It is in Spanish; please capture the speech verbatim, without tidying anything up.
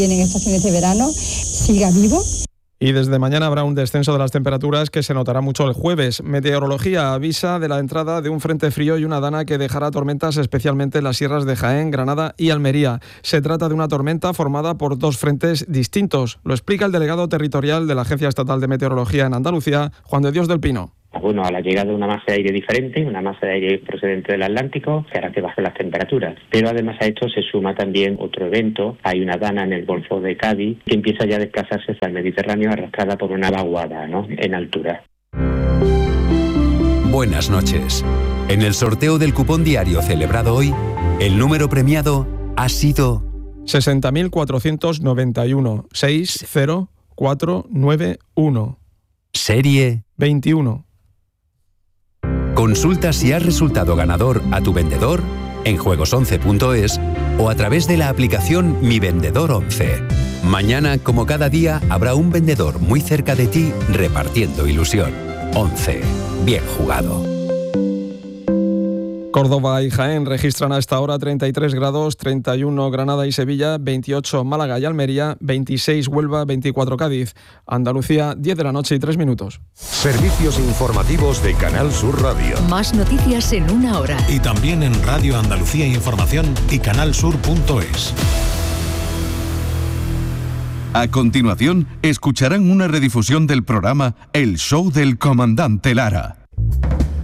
en estaciones de verano siga vivo. Y desde mañana habrá un descenso de las temperaturas que se notará mucho el jueves. Meteorología avisa de la entrada de un frente frío y una dana que dejará tormentas especialmente en las sierras de Jaén, Granada y Almería. Se trata de una tormenta formada por dos frentes distintos. Lo explica el delegado territorial de la Agencia Estatal de Meteorología en Andalucía, Juan de Dios del Pino. Bueno, a la llegada de una masa de aire diferente, una masa de aire procedente del Atlántico, que hará que bajen las temperaturas. Pero además a esto se suma también otro evento. Hay una dana en el Golfo de Cádiz que empieza ya a desplazarse hacia el Mediterráneo arrastrada por una vaguada, ¿no?, en altura. Buenas noches. En el sorteo del cupón diario celebrado hoy, el número premiado ha sido sesenta mil cuatrocientos noventa y uno, seis cero cuatro nueve uno. Serie veintiuno. Consulta si has resultado ganador a tu vendedor en juegos once punto es o a través de la aplicación Mi Vendedor once. Mañana, como cada día, habrá un vendedor muy cerca de ti repartiendo ilusión. once. Bien jugado. Córdoba y Jaén registran a esta hora treinta y tres grados, treinta y uno Granada y Sevilla, veintiocho Málaga y Almería, veintiséis Huelva, veinticuatro Cádiz. Andalucía, diez de la noche y tres minutos. Servicios informativos de Canal Sur Radio. Más noticias en una hora. Y también en Radio Andalucía Información y canal sur punto es. A continuación, escucharán una redifusión del programa El Show del Comandante Lara.